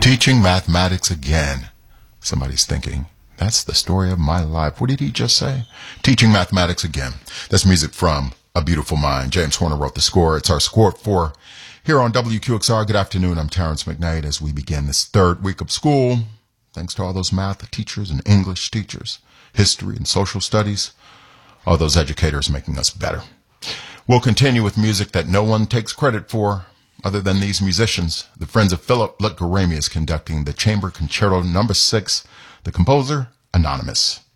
Teaching mathematics again. Somebody's thinking, that's the story of my life. What did he just say? Teaching mathematics again. That's music from A Beautiful Mind. James Horner wrote the score. It's our score for here on WQXR. Good afternoon. I'm Terrence McKnight as we begin this third week of school. Thanks to all those math teachers and English teachers, history and social studies, all those educators making us better. We'll continue with music that no one takes credit for other than these musicians. The Friends of Philip Litgaramy is conducting the Chamber Concerto No. 6. The composer, Anonymous.